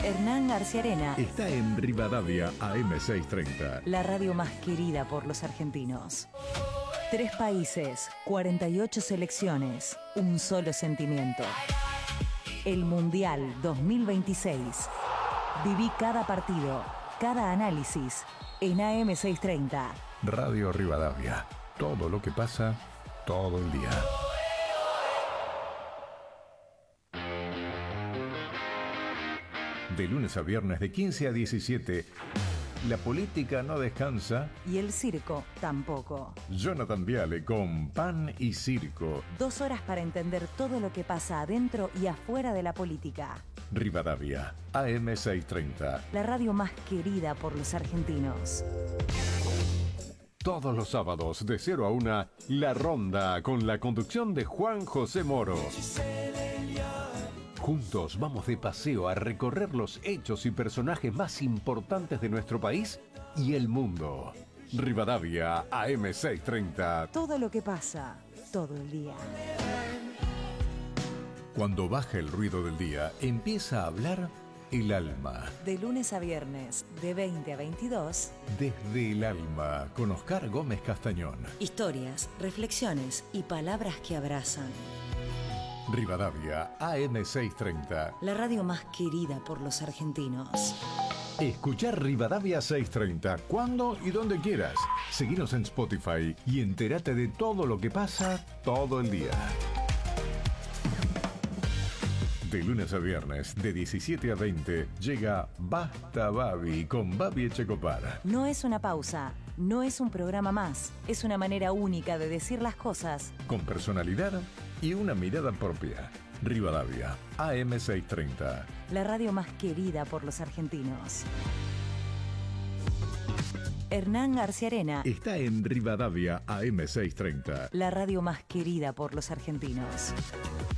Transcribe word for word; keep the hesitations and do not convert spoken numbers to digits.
Hernán García Arena está en Rivadavia A M seiscientos treinta. La radio más querida por los argentinos. Tres países, cuarenta y ocho selecciones, un solo sentimiento. El Mundial dos mil veintiséis. Viví cada partido, cada análisis en A M seiscientos treinta. Radio Rivadavia. Todo lo que pasa, todo el día. De lunes a viernes de quince a diecisiete, la política no descansa. Y el circo tampoco. Jonathan Viale con Pan y Circo. Dos horas para entender todo lo que pasa adentro y afuera de la política. Rivadavia, A M seiscientos treinta. La radio más querida por los argentinos. Todos los sábados de cero a una, La Ronda, con la conducción de Juan José Moro. Juntos vamos de paseo a recorrer los hechos y personajes más importantes de nuestro país y el mundo. Rivadavia, A M seiscientos treinta. Todo lo que pasa, todo el día. Cuando baja el ruido del día, empieza a hablar el alma. De lunes a viernes, de veinte a veintidós. Desde el alma, con Oscar Gómez Castañón. Historias, reflexiones y palabras que abrazan. Rivadavia, A M seiscientos treinta. La radio más querida por los argentinos. Escuchar Rivadavia seiscientos treinta cuando y donde quieras. Seguinos en Spotify y entérate de todo lo que pasa todo el día. De lunes a viernes, de diecisiete a veinte, llega Basta Babi con Babi Echecopar. No es una pausa, no es un programa más, es una manera única de decir las cosas. Con personalidad y una mirada propia. Rivadavia, A M seiscientos treinta. La radio más querida por los argentinos. Hernán García Arena está en Rivadavia, A M seiscientos treinta. La radio más querida por los argentinos.